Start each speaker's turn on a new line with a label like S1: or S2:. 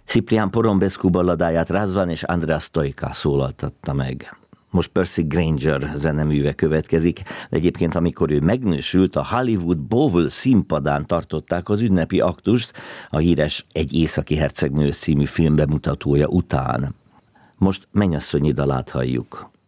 S1: Ciprián Porumboescu balladáját Razvan és András Stoica szólaltatta meg. Most Percy Granger zeneműve következik, de egyébként amikor ő megnősült, a Hollywood Bowl színpadán tartották az ünnepi aktust a híres Egy északi hercegnő című film bemutatója után. Most Mennyasszonyi dalát halljuk.